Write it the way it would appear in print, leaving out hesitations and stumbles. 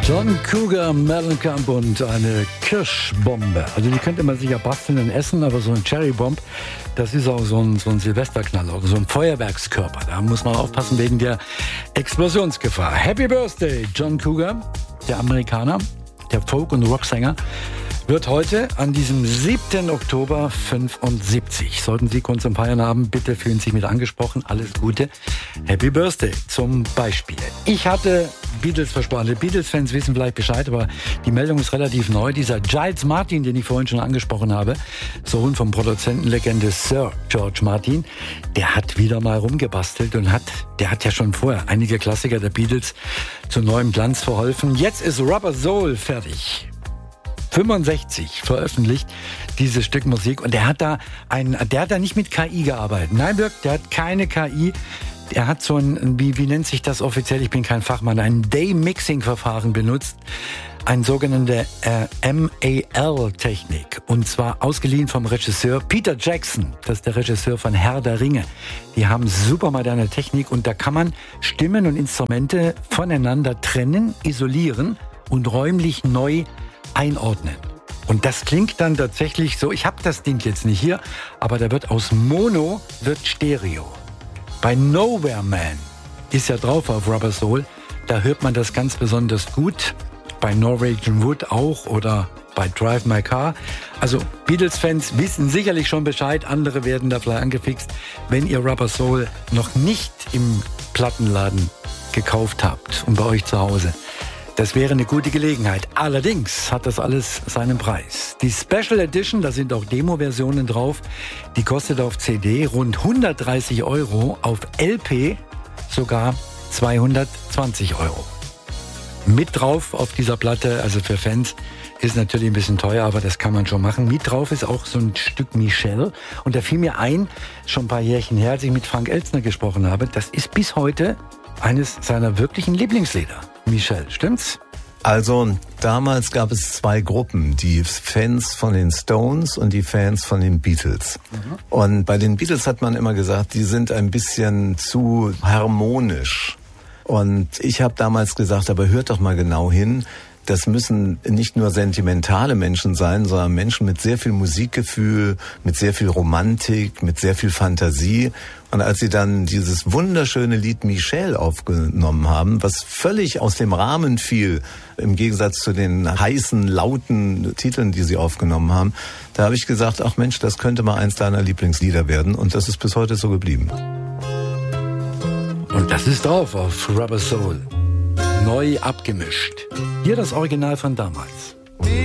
John Cougar, Mellencamp und eine Kirschbombe. Also die könnte man sicher basteln und essen, aber so ein Cherrybomb, das ist auch so ein Silvesterknaller oder so ein Feuerwerkskörper. Da muss man aufpassen wegen der Explosionsgefahr. Happy Birthday, John Cougar, der Amerikaner, der Folk- und Rocksänger, wird heute an diesem 7. Oktober 75. Sollten Sie Grund zum Feiern haben, bitte fühlen Sie sich mit angesprochen. Alles Gute. Happy Birthday zum Beispiel. Ich hatte Beatles versprochen. Die Beatles-Fans wissen vielleicht Bescheid, aber die Meldung ist relativ neu. Dieser Giles Martin, den ich vorhin schon angesprochen habe, Sohn vom Produzentenlegende Sir George Martin, der hat wieder mal rumgebastelt und der hat ja schon vorher einige Klassiker der Beatles zu neuem Glanz verholfen. Jetzt ist Rubber Soul fertig. 65 veröffentlicht dieses Stück Musik und der hat da nicht mit KI gearbeitet. Nein, wirklich, der hat keine KI. Er hat so ein, wie nennt sich das offiziell? Ich bin kein Fachmann. Ein Day-Mixing-Verfahren benutzt. Eine sogenannte MAL-Technik. Und zwar ausgeliehen vom Regisseur Peter Jackson. Das ist der Regisseur von Herr der Ringe. Die haben super moderne Technik und da kann man Stimmen und Instrumente voneinander trennen, isolieren und räumlich neu einordnen. Und das klingt dann tatsächlich so, ich habe das Ding jetzt nicht hier, aber da wird aus Mono wird Stereo. Bei Nowhere Man ist ja drauf auf Rubber Soul, da hört man das ganz besonders gut. Bei Norwegian Wood auch oder bei Drive My Car. Also Beatles-Fans wissen sicherlich schon Bescheid, andere werden da vielleicht angefixt. Wenn ihr Rubber Soul noch nicht im Plattenladen gekauft habt und bei euch zu Hause, das wäre eine gute Gelegenheit. Allerdings hat das alles seinen Preis. Die Special Edition, da sind auch Demo-Versionen drauf, die kostet auf CD rund 130 €, auf LP sogar 220 €. Mit drauf auf dieser Platte, also für Fans, ist natürlich ein bisschen teuer, aber das kann man schon machen. Mit drauf ist auch so ein Stück Michelle. Und da fiel mir ein, schon ein paar Jährchen her, als ich mit Frank Elstner gesprochen habe, das ist bis heute eines seiner wirklichen Lieblingslieder. Michelle, stimmt's? Also damals gab es zwei Gruppen, die Fans von den Stones und die Fans von den Beatles. Und bei den Beatles hat man immer gesagt, die sind ein bisschen zu harmonisch. Und ich habe damals gesagt, aber hört doch mal genau hin, das müssen nicht nur sentimentale Menschen sein, sondern Menschen mit sehr viel Musikgefühl, mit sehr viel Romantik, mit sehr viel Fantasie. Und als sie dann dieses wunderschöne Lied Michelle aufgenommen haben, was völlig aus dem Rahmen fiel, im Gegensatz zu den heißen, lauten Titeln, die sie aufgenommen haben, da habe ich gesagt, ach Mensch, das könnte mal eins deiner Lieblingslieder werden. Und das ist bis heute so geblieben. Und das ist drauf auf Rubber Soul. Neu abgemischt. Hier das Original von damals.